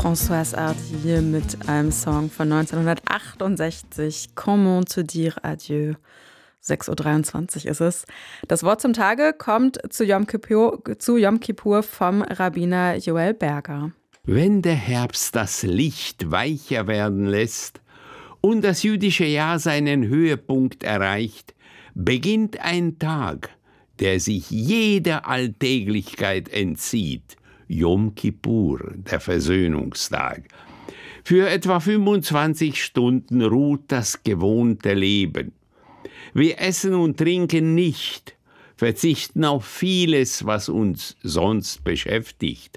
Françoise Hardy mit einem Song von 1968, Comment te dire adieu. 6:23 Uhr ist es. Das Wort zum Tage kommt zu Yom Kippur vom Rabbiner Joel Berger. Wenn der Herbst das Licht weicher werden lässt und das jüdische Jahr seinen Höhepunkt erreicht, beginnt ein Tag, der sich jeder Alltäglichkeit entzieht. Yom Kippur, der Versöhnungstag. Für etwa 25 Stunden ruht das gewohnte Leben. Wir essen und trinken nicht, verzichten auf vieles, was uns sonst beschäftigt.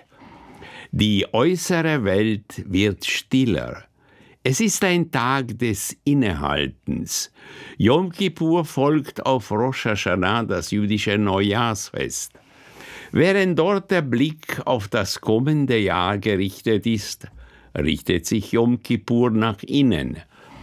Die äußere Welt wird stiller. Es ist ein Tag des Innehaltens. Yom Kippur folgt auf Rosh Hashanah, das jüdische Neujahrsfest. Während dort der Blick auf das kommende Jahr gerichtet ist, richtet sich Yom Kippur nach innen.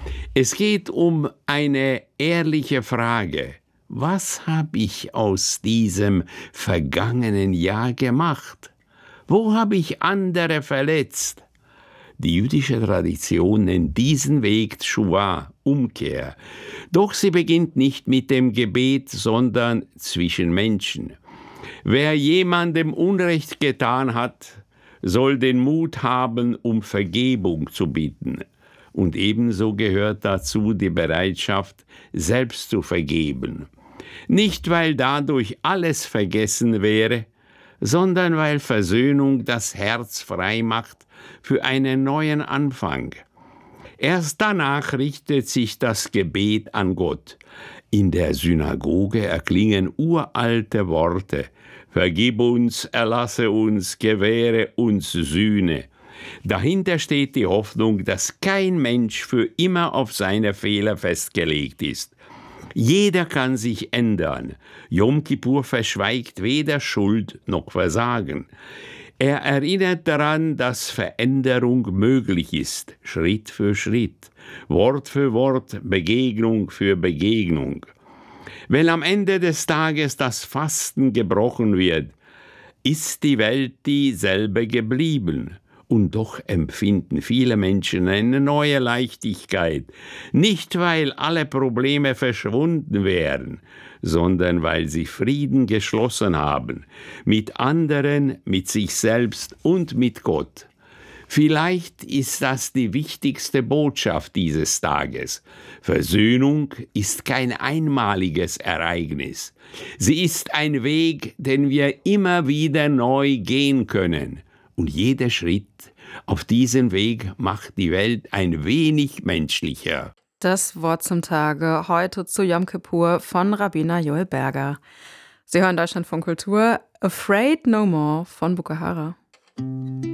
Es geht um eine ehrliche Frage. Was habe ich aus diesem vergangenen Jahr gemacht? Wo habe ich andere verletzt? Die jüdische Tradition nennt diesen Weg Tschuwa, Umkehr. Doch sie beginnt nicht mit dem Gebet, sondern zwischen Menschen. Wer jemandem Unrecht getan hat, soll den Mut haben, um Vergebung zu bitten. Und ebenso gehört dazu die Bereitschaft, selbst zu vergeben. Nicht, weil dadurch alles vergessen wäre, sondern weil Versöhnung das Herz frei macht für einen neuen Anfang. Erst danach richtet sich das Gebet an Gott. In der Synagoge erklingen uralte Worte: Vergib uns, erlasse uns, gewähre uns Sühne. Dahinter steht die Hoffnung, dass kein Mensch für immer auf seine Fehler festgelegt ist. Jeder kann sich ändern. Yom Kippur verschweigt weder Schuld noch Versagen. Er erinnert daran, dass Veränderung möglich ist, Schritt für Schritt, Wort für Wort, Begegnung für Begegnung. Wenn am Ende des Tages das Fasten gebrochen wird, ist die Welt dieselbe geblieben. Und doch empfinden viele Menschen eine neue Leichtigkeit. Nicht, weil alle Probleme verschwunden wären, sondern weil sie Frieden geschlossen haben. Mit anderen, mit sich selbst und mit Gott. Vielleicht ist das die wichtigste Botschaft dieses Tages. Versöhnung ist kein einmaliges Ereignis. Sie ist ein Weg, den wir immer wieder neu gehen können. Und jeder Schritt auf diesem Weg macht die Welt ein wenig menschlicher. Das Wort zum Tage heute zu Yom Kippur von Rabbiner Joel Berger. Sie hören Deutschlandfunk Kultur, Afraid No More von Boko Haram.